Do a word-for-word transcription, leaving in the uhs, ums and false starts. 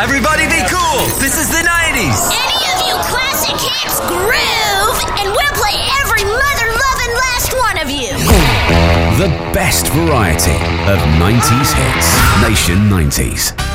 Everybody be cool. This is the nineties. Any of you classic hits groove, and we'll play every mother-loving last one of you. The best variety of nineties hits. Nation nineties.